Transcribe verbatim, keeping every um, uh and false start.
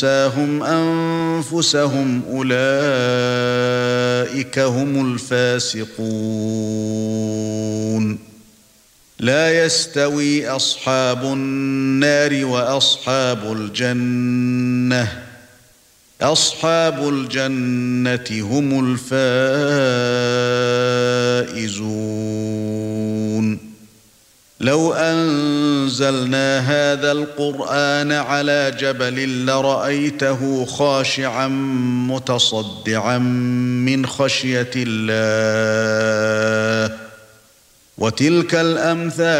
أنساهم أنفسهم أولئك هم الفاسقون لا يستوي أصحاب النار وأصحاب الجنة أصحاب الجنة هم الفائزون لو أنزلنا هذا القرآن على جبل لرأيته خاشعا متصدعا من خشية الله وتلك الأمثال